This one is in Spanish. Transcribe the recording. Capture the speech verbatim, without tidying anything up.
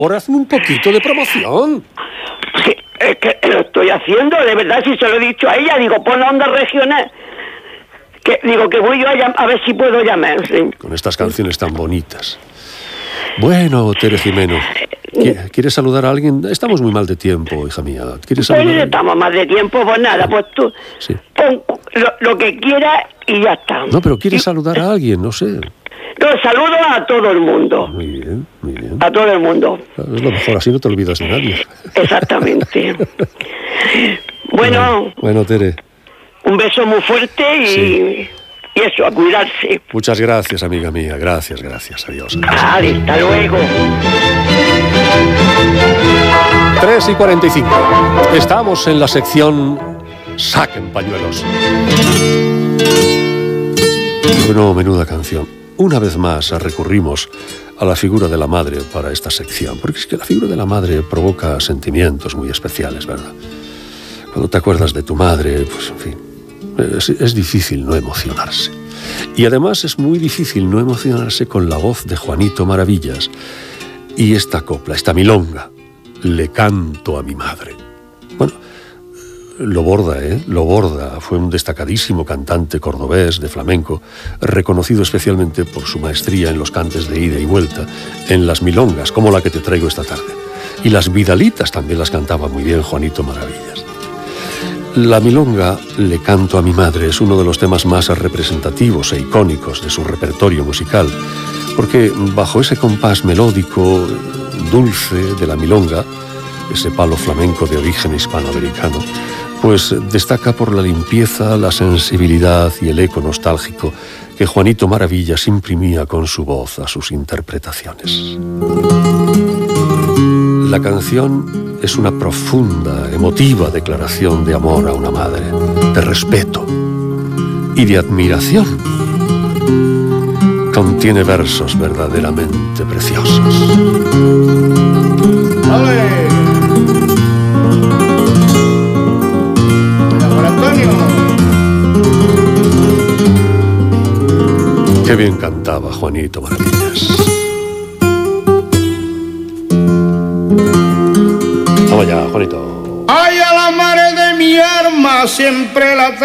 Ahora hazme un poquito de promoción. Sí, es que lo estoy haciendo, de verdad, si se lo he dicho a ella, digo, pon onda regional. Que, digo, que voy yo a, llam- a ver si puedo llamar, sí. Con estas canciones tan bonitas. Bueno, Tere Jimeno, ¿qui- ¿quieres saludar a alguien? Estamos muy mal de tiempo, hija mía. ¿Quieres Pues saludar a alguien? estamos más de tiempo, pues nada, pues tú Sí. pon lo, lo que quieras y ya está. No, pero ¿quieres saludar a alguien? No sé. Los saludo a todo el mundo, Muy bien, muy bien. a todo el mundo, Es lo mejor, así no te olvidas de nadie. exactamente. Bueno, Bueno, Tere, un beso muy fuerte y, Sí. y eso, a cuidarse. muchas gracias, amiga mía. Gracias, gracias. Adiós. Vale, hasta luego. tres y cuarenta y cinco. Estamos en la sección Saquen pañuelos. Bueno, menuda canción. Una vez más recurrimos a la figura de la madre para esta sección, porque es que la figura de la madre provoca sentimientos muy especiales, ¿verdad? Cuando te acuerdas de tu madre, pues en fin, es, es difícil no emocionarse. Y además es muy difícil no emocionarse con la voz de Juanito Maravillas y esta copla, esta milonga, Le canto a mi madre. Bueno, lo borda, ¿eh? Lo borda. Fue un destacadísimo cantante cordobés de flamenco, reconocido especialmente por su maestría en los cantes de ida y vuelta, en las milongas, como la que te traigo esta tarde. Y las vidalitas también las cantaba muy bien Juanito Maravillas. La milonga Le canto a mi madre es uno de los temas más representativos e icónicos de su repertorio musical, porque bajo ese compás melódico, dulce de la milonga, ese palo flamenco de origen hispanoamericano, pues destaca por la limpieza, la sensibilidad y el eco nostálgico que Juanito Maravillas imprimía con su voz a sus interpretaciones. La canción es una profunda, emotiva declaración de amor a una madre, de respeto y de admiración. Contiene versos verdaderamente preciosos. ¡Ole! Juan Antonio. Qué bien cantaba Juanito Maravillas. Vamos ya, Juanito. Ay, a la madre de mi alma siempre la